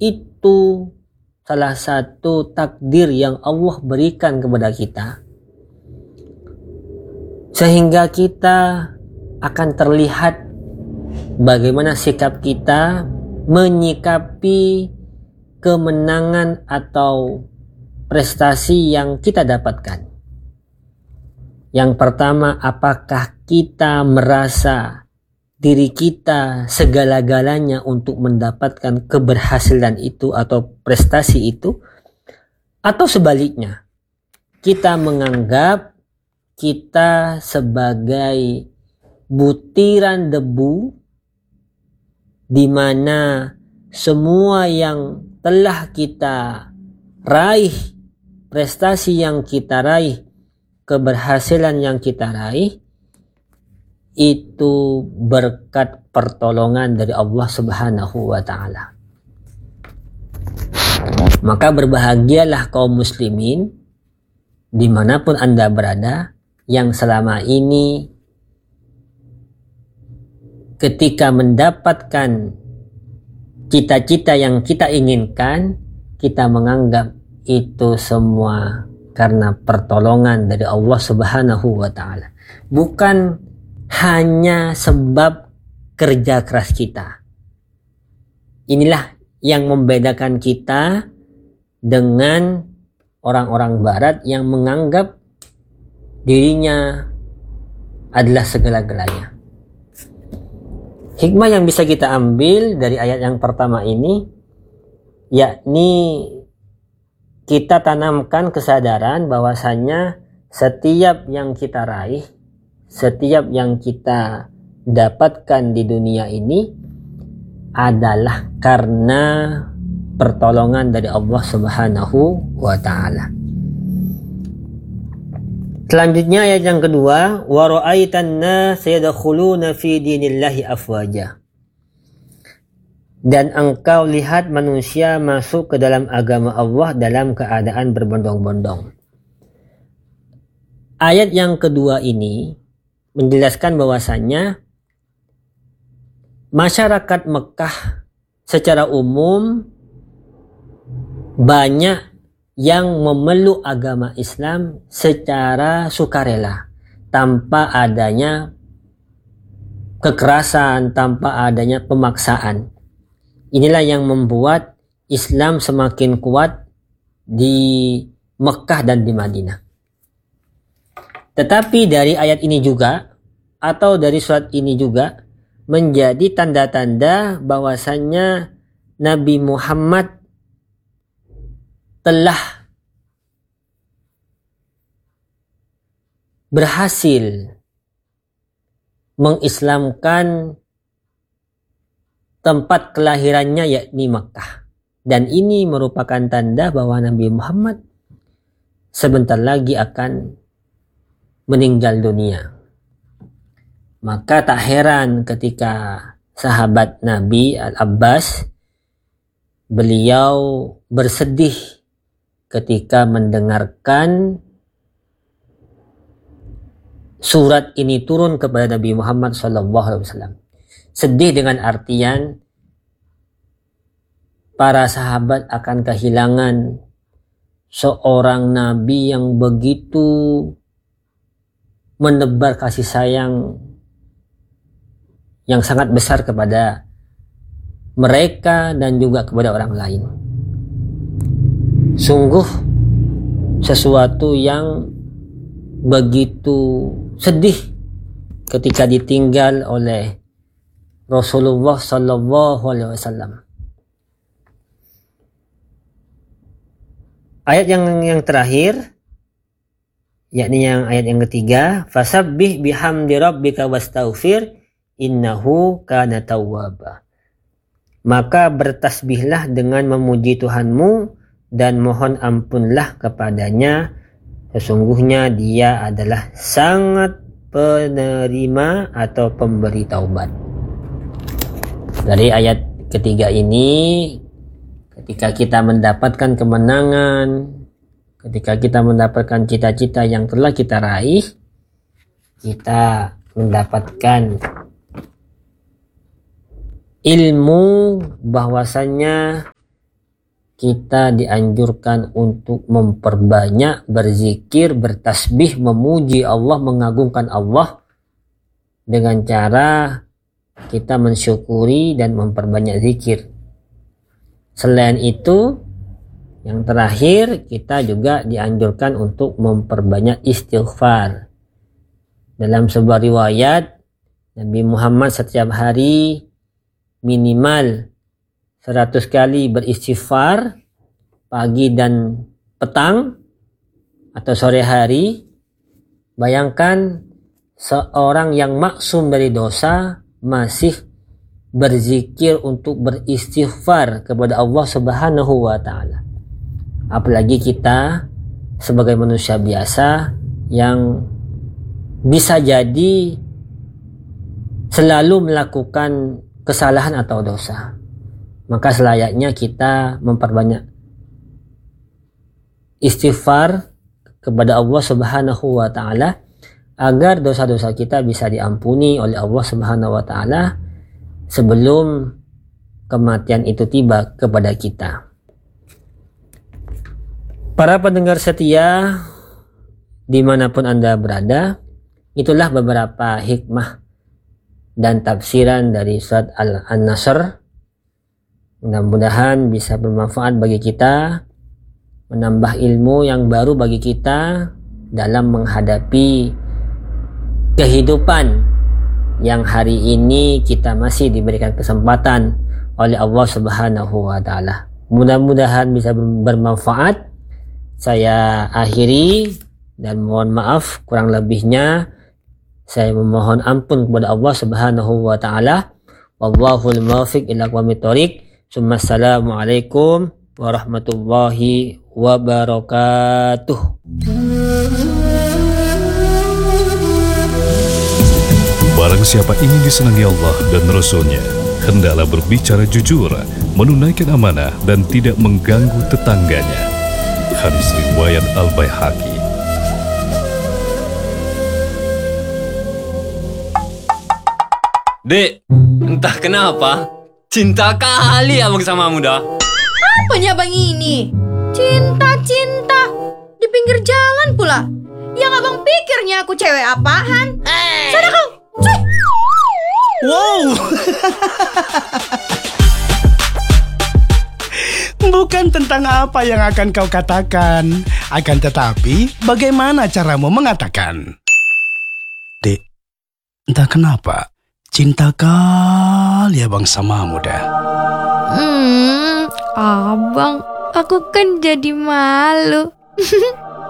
itu salah satu takdir yang Allah berikan kepada kita, sehingga kita akan terlihat bagaimana sikap kita menyikapi kemenangan atau prestasi yang kita dapatkan. Yang pertama, apakah kita merasa diri kita segala-galanya untuk mendapatkan keberhasilan itu atau prestasi itu, atau sebaliknya, kita menganggap kita sebagai butiran debu di mana semua yang telah kita raih, prestasi yang kita raih, keberhasilan yang kita raih, itu berkat pertolongan dari Allah Subhanahu wa Ta'ala. Maka berbahagialah kaum muslimin dimanapun Anda berada, yang selama ini ketika mendapatkan cita-cita yang kita inginkan, kita menganggap itu semua karena pertolongan dari Allah Subhanahu wa Ta'ala, bukan hanya sebab kerja keras kita. Inilah yang membedakan kita dengan orang-orang barat yang menganggap dirinya adalah segala-galanya. Hikmah yang bisa kita ambil dari ayat yang pertama ini, yakni kita tanamkan kesadaran bahwasanya setiap yang kita raih, setiap yang kita dapatkan di dunia ini adalah karena pertolongan dari Allah Subhanahu wa Ta'ala. Selanjutnya ayat yang kedua, wa ra'aitan nas yadkhuluna fi dinillahi afwaja. Dan engkau lihat manusia masuk ke dalam agama Allah dalam keadaan berbondong-bondong. Ayat yang kedua ini menjelaskan bahwasannya masyarakat Mekah secara umum banyak yang memeluk agama Islam secara sukarela, tanpa adanya kekerasan, tanpa adanya pemaksaan. Inilah yang membuat Islam semakin kuat di Mekah dan di Madinah. Tetapi dari ayat ini juga, atau dari surat ini juga, menjadi tanda-tanda bahwasannya Nabi Muhammad telah berhasil mengislamkan tempat kelahirannya, yakni Makkah. Dan ini merupakan tanda bahwa Nabi Muhammad sebentar lagi akan meninggal dunia. Maka tak heran ketika sahabat Nabi Al-Abbas, beliau bersedih ketika mendengarkan surat ini turun kepada Nabi Muhammad SAW. Sedih dengan artian para sahabat akan kehilangan seorang Nabi yang begitu menebar kasih sayang yang sangat besar kepada mereka dan juga kepada orang lain. Sungguh sesuatu yang begitu sedih ketika ditinggal oleh Rasulullah Sallallahu Alaihi Wasallam. Ayat yang terakhir, yakni yang ayat yang ketiga, fasabbih bihamdi rabbika wastaghfir innahu kana tawwaba. Maka bertasbihlah dengan memuji Tuhanmu dan mohon ampunlah kepadanya, sesungguhnya dia adalah sangat penerima atau pemberi taubat. Dari ayat ketiga ini, ketika kita mendapatkan kemenangan, ketika kita mendapatkan cita-cita yang telah kita raih, kita mendapatkan ilmu bahwasannya kita dianjurkan untuk memperbanyak berzikir, bertasbih, memuji Allah, mengagungkan Allah dengan cara kita mensyukuri dan memperbanyak zikir. Selain itu, yang terakhir, kita juga dianjurkan untuk memperbanyak istighfar. Dalam sebuah riwayat, Nabi Muhammad setiap hari minimal 100 kali beristighfar pagi dan petang atau sore hari. Bayangkan seorang yang maksum dari dosa masih berzikir untuk beristighfar kepada Allah Subhanahu wa taala. Apalagi kita sebagai manusia biasa yang bisa jadi selalu melakukan kesalahan atau dosa. Maka selayaknya kita memperbanyak istighfar kepada Allah Subhanahu wa taala agar dosa-dosa kita bisa diampuni oleh Allah Subhanahu wa taala sebelum kematian itu tiba kepada kita. Para pendengar setia dimanapun Anda berada, itulah beberapa hikmah dan tafsiran dari surat An-Nasr. Mudah-mudahan bisa bermanfaat bagi kita, menambah ilmu yang baru bagi kita dalam menghadapi kehidupan yang hari ini kita masih diberikan kesempatan oleh Allah Subhanahu wa taala. Mudah-mudahan bisa bermanfaat. Saya akhiri dan mohon maaf kurang lebihnya. Saya memohon ampun kepada Allah Subhanahu wa taala. Wallahul muwaffiq ila aqwamit thoriq. Assalamualaikum warahmatullahi wabarakatuh. Barang siapa ingin disenangi Allah dan Rasul-Nya, hendaklah berbicara jujur, menunaikan amanah dan tidak mengganggu tetangganya. Hadis riwayat Al-Baihaqi. Dek, entah kenapa cinta kali abang sama dah. Apanya abang ini? Cinta di pinggir jalan pula. Yang abang pikirnya aku cewek apaan? Sana kau. Wow. Bukan tentang apa yang akan kau katakan, akan tetapi bagaimana caramu mengatakan. Dek, entah kenapa cinta kali abang sama muda. Abang, aku kan jadi malu.